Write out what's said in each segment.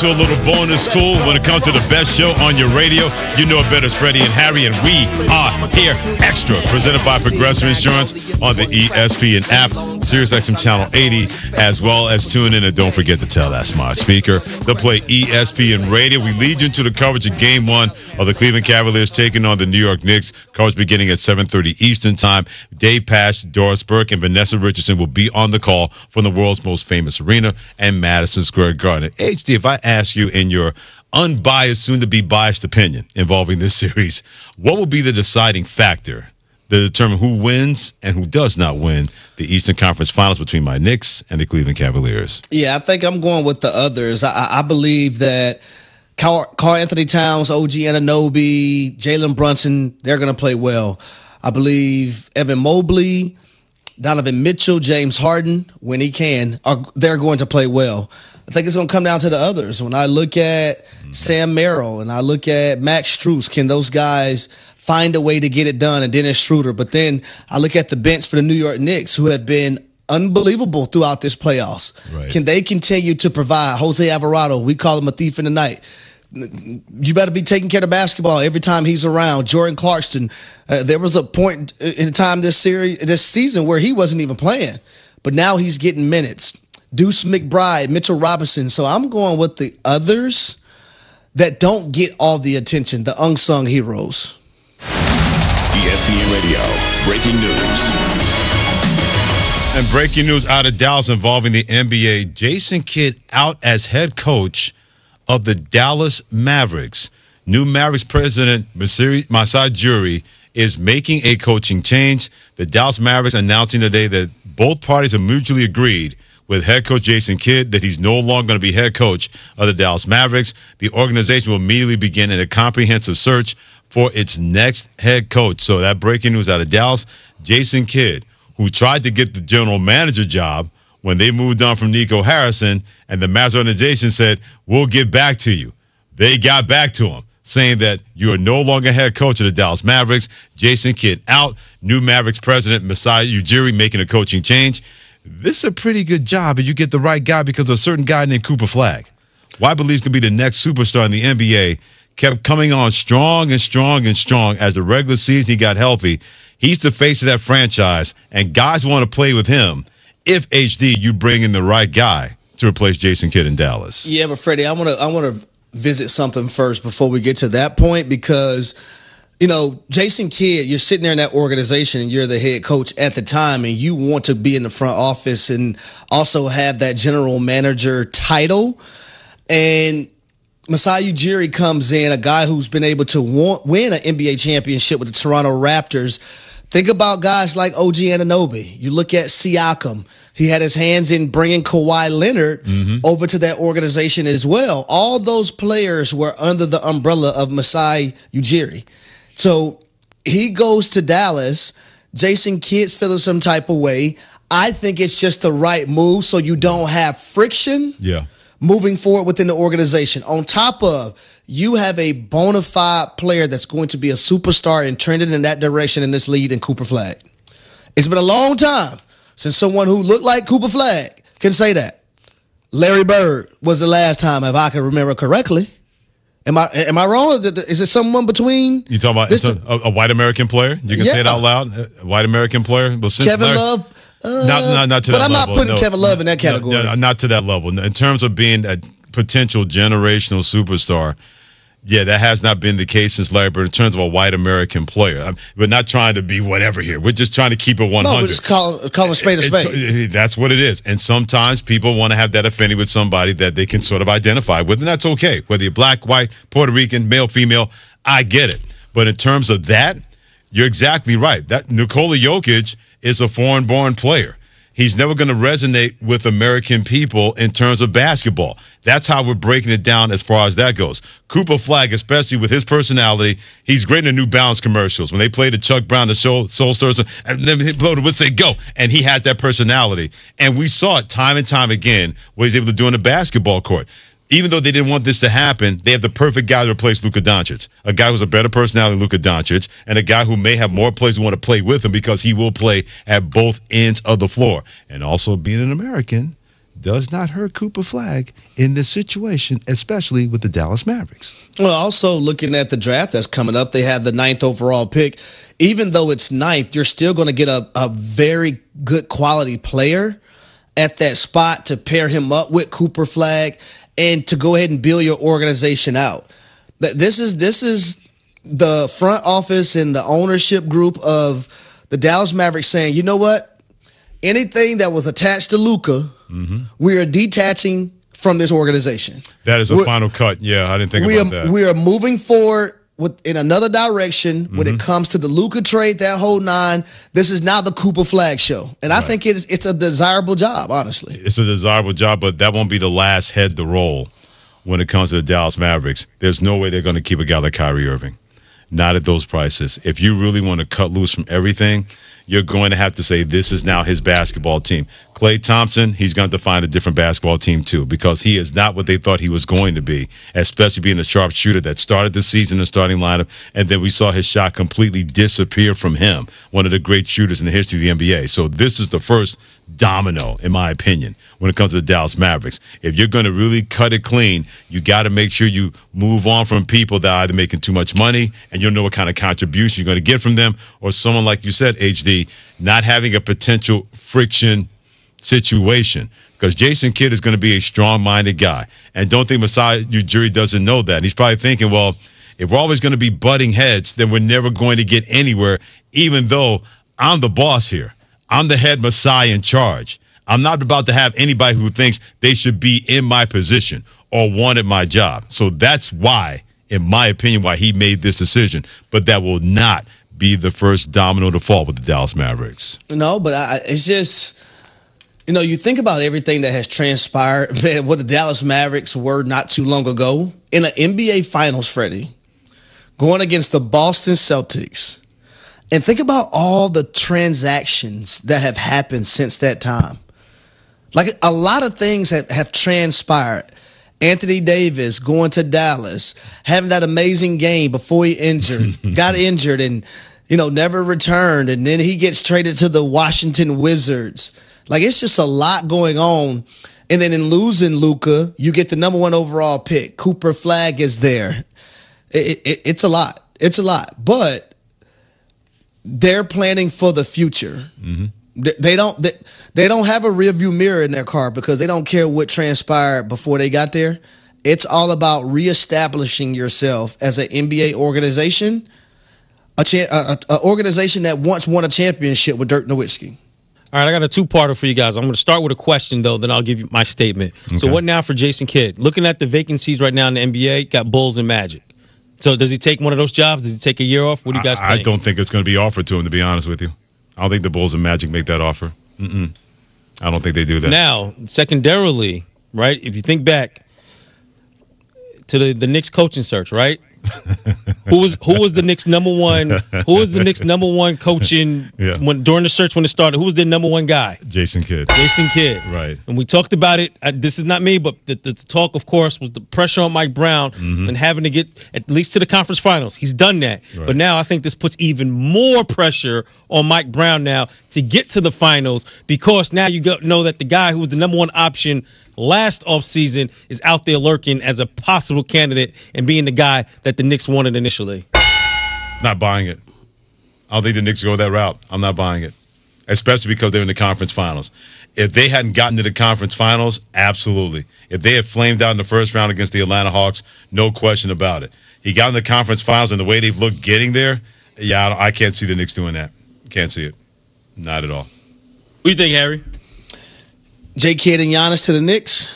into a little bonus school when it comes to the best show on your radio. You know it better as Freddie and Harry, and we are here extra, presented by Progressive Insurance on the ESPN app, SiriusXM Channel 80, as well as tune in and don't forget to tell that smart speaker to play ESPN Radio. We lead you into the coverage of Game 1 of the Cleveland Cavaliers taking on the New York Knicks. Coverage beginning at 7:30 Eastern Time. Dave Pasch, Doris Burke, and Vanessa Richardson will be on the call from the world's most famous arena and Madison Square Garden. HD, if I ask you in your unbiased, soon-to-be biased opinion involving this series, what will be the deciding factor to determine who wins and who does not win the Eastern Conference Finals between my Knicks and the Cleveland Cavaliers? Yeah, I think I'm going with the others. I believe that Karl Anthony Towns, OG Anunoby, Jalen Brunson, they're going to play well. I believe Evan Mobley, Donovan Mitchell, James Harden, when he can, they're going to play well. I think it's going to come down to the others. When I look at Sam Merrill and I look at Max Strus, can those guys find a way to get it done? And Dennis Schroeder. But then I look at the bench for the New York Knicks, who have been unbelievable throughout this playoffs. Right. Can they continue to provide? Jose Alvarado, we call him a thief in the night. You better be taking care of basketball every time he's around. Jordan Clarkson, there was a point in time this season where he wasn't even playing, but now he's getting minutes. Deuce McBride, Mitchell Robinson. So I'm going with the others that don't get all the attention, the unsung heroes. ESPN Radio, breaking news. And breaking news out of Dallas involving the NBA. Jason Kidd out as head coach of the Dallas Mavericks. New Mavericks president Masai Ujiri is making a coaching change. The Dallas Mavericks announcing today that both parties have mutually agreed with head coach Jason Kidd that he's no longer going to be head coach of the Dallas Mavericks. The organization will immediately begin a comprehensive search for its next head coach. So that breaking news out of Dallas, Jason Kidd, who tried to get the general manager job when they moved on from Nico Harrison, and the Mavs organization said, we'll get back to you. They got back to him, saying that you are no longer head coach of the Dallas Mavericks. Jason Kidd out. New Mavericks president Masai Ujiri making a coaching change. This is a pretty good job, and you get the right guy because of a certain guy named Cooper Flagg, who I believe is going to be the next superstar in the NBA, kept coming on strong and strong and strong as the regular season he got healthy. He's the face of that franchise, and guys want to play with him if, HD, you bring in the right guy to replace Jason Kidd in Dallas. Yeah, but Freddie, I want to visit something first before we get to that point because, you know, Jason Kidd, you're sitting there in that organization and you're the head coach at the time and you want to be in the front office and also have that general manager title. And Masai Ujiri comes in, a guy who's been able to win an NBA championship with the Toronto Raptors. Think about guys like OG Anunoby. You look at Siakam. He had his hands in bringing Kawhi Leonard over to that organization as well. All those players were under the umbrella of Masai Ujiri. So he goes to Dallas. Jason Kidd's feeling some type of way. I think it's just the right move so you don't have friction moving forward within the organization. On top of, you have a bona fide player that's going to be a superstar and trending in that direction in this league in Cooper Flagg. It's been a long time since someone who looked like Cooper Flagg can say that. Larry Bird was the last time, if I can remember correctly. Am I wrong? Is it someone between? You talking about a white American player? You can say it out loud. A white American player. Well, since Kevin Love. Not to that level. But I'm not putting Kevin Love in that category. No, not to that level. In terms of being a potential generational superstar, yeah, that has not been the case since Larry Bird in terms of a white American player. We're not trying to be whatever here. We're just trying to keep it 100. No, we're just calling spade a spade. That's what it is. And sometimes people want to have that affinity with somebody that they can sort of identify with, and that's okay. Whether you're black, white, Puerto Rican, male, female, I get it. But in terms of that, you're exactly right. That Nikola Jokic is a foreign-born player. He's never going to resonate with American people in terms of basketball. That's how we're breaking it down as far as that goes. Cooper Flagg, especially with his personality, he's great in the New Balance commercials. When they play the Chuck Brown, the Soul Surfer, and then he would say, go. And he has that personality. And we saw it time and time again what he's able to do on the basketball court. Even though they didn't want this to happen, they have the perfect guy to replace Luka Doncic. A guy who's a better personality than Luka Doncic, and a guy who may have more players who want to play with him because he will play at both ends of the floor. And also being an American, does not hurt Cooper Flagg in this situation, especially with the Dallas Mavericks. Well, also looking at the draft that's coming up, they have the 9th overall pick. Even though it's 9th, you're still going to get a very good quality player at that spot to pair him up with Cooper Flagg and to go ahead and build your organization out. This is the front office and the ownership group of the Dallas Mavericks saying, you know what? Anything that was attached to Luka, we are detaching from this organization. That is a final cut. Yeah, I didn't think about that. We are moving forward in another direction when it comes to the Luka trade, that whole 9. This is now the Cooper Flagg show. And I think it's a desirable job, honestly. It's a desirable job, but that won't be the last head to roll when it comes to the Dallas Mavericks. There's no way they're going to keep a guy like Kyrie Irving. Not at those prices. If you really want to cut loose from everything, you're going to have to say this is now his basketball team. Klay Thompson, he's going to find a different basketball team too, because he is not what they thought he was going to be, especially being a sharpshooter that started the season in the starting lineup, and then we saw his shot completely disappear from him, one of the great shooters in the history of the NBA. So this is the first domino, in my opinion, when it comes to the Dallas Mavericks. If you're going to really cut it clean, you got to make sure you move on from people that are either making too much money and you don't know what kind of contribution you're going to get from them, or someone like you said, HD, not having a potential friction situation, because Jason Kidd is going to be a strong-minded guy. And don't think Masai Ujiri doesn't know that. He's probably thinking, well, if we're always going to be butting heads, then we're never going to get anywhere, even though I'm the boss here. I'm the head Masai in charge. I'm not about to have anybody who thinks they should be in my position or wanted my job. So that's why, in my opinion, why he made this decision. But that will not be the first domino to fall with the Dallas Mavericks. No, but it's just, you think about everything that has transpired, man, what the Dallas Mavericks were not too long ago in an NBA Finals, Freddie, going against the Boston Celtics. And think about all the transactions that have happened since that time. Like, a lot of things have transpired. Anthony Davis going to Dallas, having that amazing game before he got injured and, never returned. And then he gets traded to the Washington Wizards. Like, it's just a lot going on. And then in losing Luka, you get the number 1 overall pick. Cooper Flagg is there. It's a lot. It's a lot. But they're planning for the future. They don't have a rearview mirror in their car, because they don't care what transpired before they got there. It's all about reestablishing yourself as an NBA organization, an organization that once won a championship with Dirk Nowitzki. All right, I got a 2-parter for you guys. I'm going to start with a question, though, then I'll give you my statement. Okay. So what now for Jason Kidd? Looking at the vacancies right now in the NBA, got Bulls and Magic. So does he take one of those jobs? Does he take a year off? What do you guys think? I don't think it's going to be offered to him, to be honest with you. I don't think the Bulls and Magic make that offer. I don't think they do that. Now, secondarily, right, if you think back to the Knicks coaching search, right? who was the Knicks number 1? Who was the Knicks number 1 coaching during the search when it started? Who was their number 1 guy? Jason Kidd. Right. And we talked about it. This is not me, but the talk, of course, was the pressure on Mike Brown and having to get at least to the conference finals. He's done that. Right. But now I think this puts even more pressure on Mike Brown now to get to the finals, because now you know that the guy who was the number 1 option last offseason is out there lurking as a possible candidate and being the guy that the Knicks wanted initially. Not buying it. I don't think the Knicks go that route. I'm not buying it, especially because they're in the conference finals. If they hadn't gotten to the conference finals, absolutely. If they had flamed out in the first round against the Atlanta Hawks, no question about it. He got in the conference finals, and the way they've looked getting there, I can't see the Knicks doing that. Can't see it. Not at all. What do you think, Harry? J. Kidd and Giannis to the Knicks.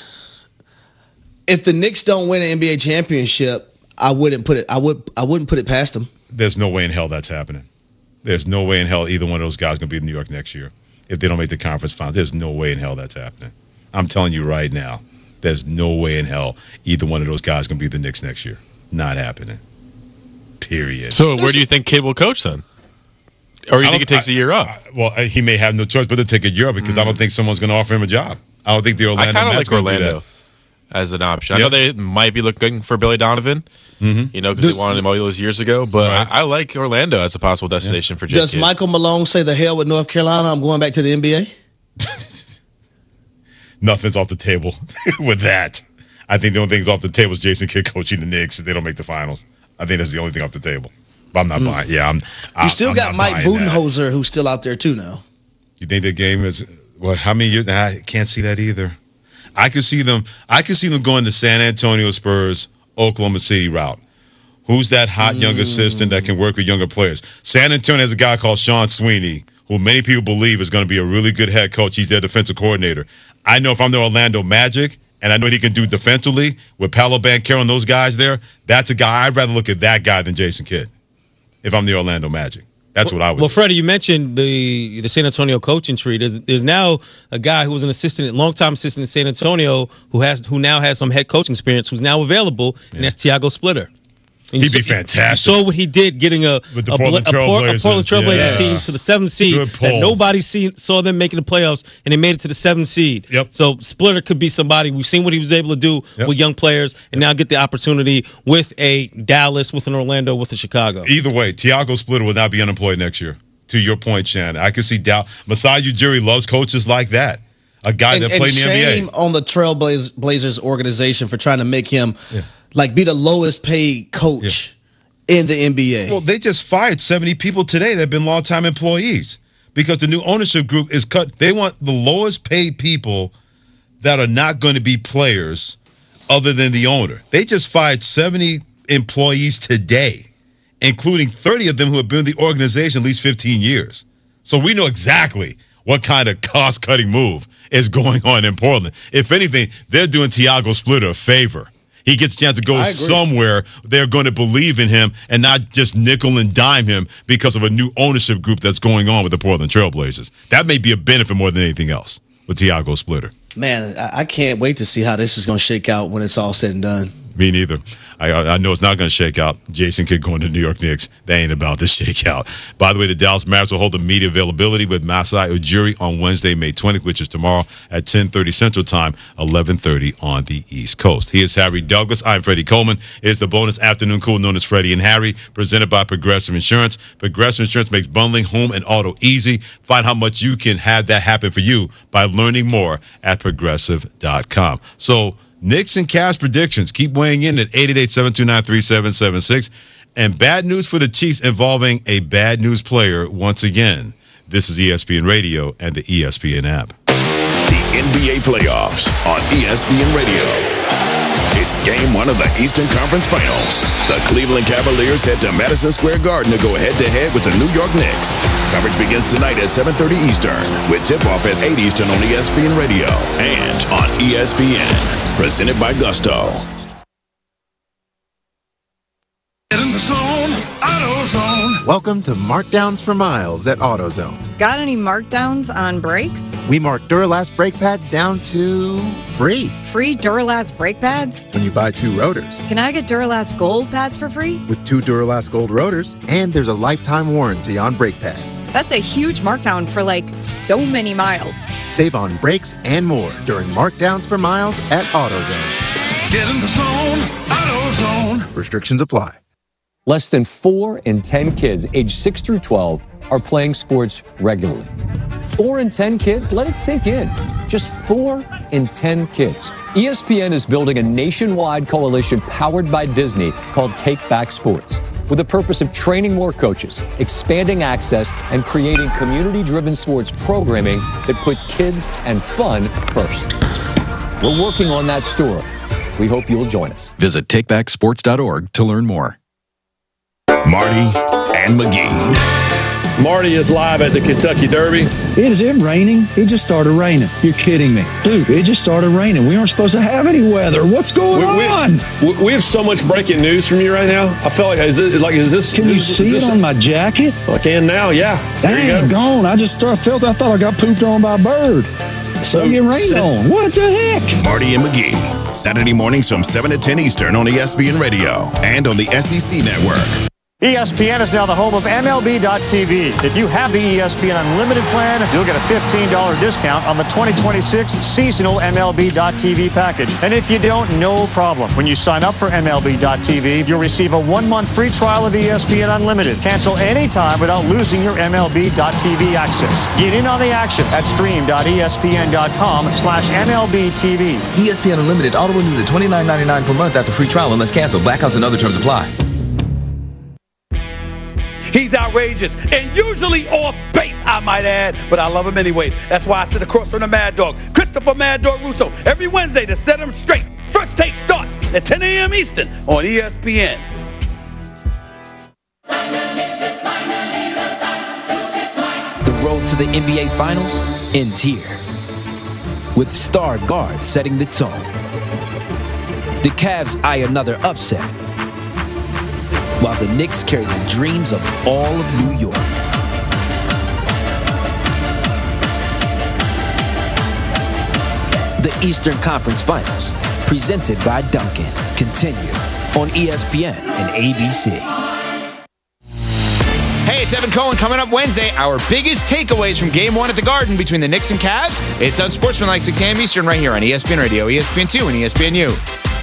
If the Knicks don't win an NBA championship, I wouldn't put it past them. There's no way in hell that's happening. There's no way in hell either one of those guys is going to be in New York next year. If they don't make the conference finals, there's no way in hell that's happening. I'm telling you right now, there's no way in hell either one of those guys is going to be the Knicks next year. Not happening. Period. So where do you think Kidd will coach then? Or do you think it takes a year off? He may have no choice but to take a year off, because I don't think someone's going to offer him a job. I don't think the Orlando I kind of Magic like Orlando as an option. I know they might be looking for Billy Donovan, because they wanted him all those years ago. But right. I like Orlando as a possible destination for J. Does Michael Malone say the hell with North Carolina? I'm going back to the NBA? nothing's off the table with that. I think the only thing's off the table is Jason Kidd coaching the Knicks if they don't make the finals. I think that's the only thing off the table. But I'm not buying. Yeah, You still got Mike Budenholzer who's still out there too now. You think the game is how many years? I can't see that either. I can see them going to San Antonio Spurs, Oklahoma City route. Who's that hot young assistant that can work with younger players? San Antonio has a guy called Sean Sweeney, who many people believe is going to be a really good head coach. He's their defensive coordinator. I know if I'm the Orlando Magic, and I know what he can do defensively with Paolo Banchero and those guys there, that's a guy. I'd rather look at that guy than Jason Kidd if I'm the Orlando Magic. That's what I would do. Well, Freddie, you mentioned the San Antonio coaching tree. There's now a guy who was an assistant, longtime assistant in San Antonio, who now has some head coaching experience, who's now available, and that's Tiago Splitter. He'd be fantastic. You saw what he did getting a Portland Trailblazers team to the 7th seed that nobody saw them making the playoffs, and they made it to the 7th seed. Yep. So Splitter could be somebody. We've seen what he was able to do with young players, and now get the opportunity with a Dallas, with an Orlando, with a Chicago. Either way, Tiago Splitter will not be unemployed next year. To your point, Shannon, I can see Masai Ujiri loves coaches like that. A guy that played in the NBA. Shame on the Trailblazers organization for trying to make him be the lowest paid coach in the NBA. Well, they just fired 70 people today that have been longtime employees because the new ownership group is cut. They want the lowest paid people that are not going to be players other than the owner. They just fired 70 employees today, including 30 of them who have been in the organization at least 15 years. So we know exactly what kind of cost-cutting move is going on in Portland. If anything, they're doing Tiago Splitter a favor. He gets a chance to go somewhere they're going to believe in him and not just nickel and dime him because of a new ownership group that's going on with the Portland Trailblazers. That may be a benefit more than anything else with Tiago Splitter. Man, I can't wait to see how this is going to shake out when it's all said and done. Me neither. I know it's not going to shake out. Jason Kidd going to the New York Knicks. They ain't about to shake out. By the way, the Dallas Mavericks will hold a media availability with Masai Ujiri on Wednesday, May 20th, which is tomorrow at 10:30 Central Time, 11:30 on the East Coast. He is Harry Douglas. I'm Freddie Coleman. It's the bonus afternoon cool known as Freddie and Harry, presented by Progressive Insurance. Progressive Insurance makes bundling home and auto easy. Find how much you can have that happen for you by learning more at Progressive.com. So, Knicks and Cavs predictions. Keep weighing in at 888-729-3776. And bad news for the Chiefs involving a bad news player once again. This is ESPN Radio and the ESPN app. The NBA playoffs on ESPN Radio. It's game one of the Eastern Conference Finals. The Cleveland Cavaliers head to Madison Square Garden to go head-to-head with the New York Knicks. Coverage begins tonight at 7:30 Eastern, with tip-off at 8 Eastern on ESPN Radio and on ESPN. Presented by Gusto. Get in the zone, AutoZone. Welcome to Markdowns for Miles at AutoZone. Got any markdowns on brakes? We mark Duralast brake pads down to free. Free Duralast brake pads? When you buy 2 rotors. Can I get Duralast Gold pads for free? With 2 Duralast Gold rotors, and there's a lifetime warranty on brake pads. That's a huge markdown for so many miles. Save on brakes and more during Markdowns for Miles at AutoZone. Get in the zone, AutoZone. Restrictions apply. Less than 4 in 10 kids aged 6 through 12 are playing sports regularly. 4 in 10 kids? Let it sink in. Just 4 in 10 kids. ESPN is building a nationwide coalition powered by Disney called Take Back Sports, with the purpose of training more coaches, expanding access, and creating community-driven sports programming that puts kids and fun first. We're working on that story. We hope you'll join us. Visit takebacksports.org to learn more. Marty and McGee. Marty is live at the Kentucky Derby. Is it raining? It just started raining. You're kidding me. Dude, it just started raining. We aren't supposed to have any weather. What's going on? We have so much breaking news from you right now. I feel like, is this? Can you see it on my jacket? I can now, yeah. Dang, gone. I just I thought I got pooped on by a bird. So get rained on. What the heck? Marty and McGee. Saturday mornings from 7 to 10 Eastern on ESPN Radio and on the SEC Network. ESPN is now the home of MLB.tv. If you have the ESPN Unlimited plan, you'll get a $15 discount on the 2026 seasonal MLB.tv package. And if you don't, no problem. When you sign up for MLB.tv, you'll receive a 1-month free trial of ESPN Unlimited. Cancel anytime without losing your MLB.tv access. Get in on the action at stream.espn.com/MLBTV. ESPN Unlimited auto renews at $29.99 per month after free trial unless canceled. Blackouts and other terms apply. He's outrageous and usually off base, I might add, but I love him anyways. That's why I sit across from the Mad Dog, Christopher Mad Dog Russo, every Wednesday to set him straight. First Take starts at 10 a.m. Eastern on ESPN. The road to the NBA Finals ends here, with star guards setting the tone. The Cavs eye another upset, while the Knicks carry the dreams of all of New York. The Eastern Conference Finals, presented by Dunkin', continue on ESPN and ABC. Hey, it's Evan Cohen. Coming up Wednesday, our biggest takeaways from Game 1 at the Garden between the Knicks and Cavs. It's Unsportsmanlike 6 a.m. Eastern right here on ESPN Radio, ESPN2, and ESPNU.